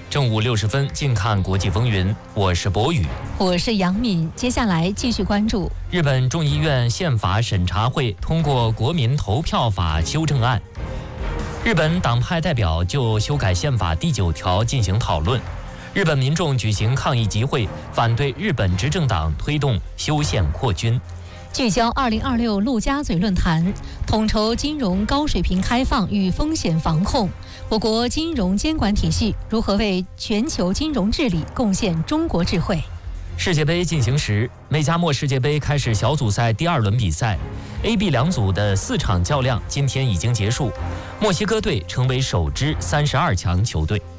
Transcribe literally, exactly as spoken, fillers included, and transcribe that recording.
正午六十分，近看国际风云。我是博宇， 我是杨敏。接下来继续关注日本众议院宪法审查会通过国民投票法修正案。日本党派代表就修改宪法第九条进行讨论。日本民众举行抗议集会，反对日本执政党推动修宪扩军。 聚焦二零二六陆家嘴论坛，统筹金融高水平开放与风险防控。我国金融监管体系如何为全球金融治理贡献中国智慧？ 世界杯进行时，美加墨世界杯开始小组赛第二轮比赛 ，A、B 两组的四场较量今天已经结束，墨西哥队成为首支三十二强球队。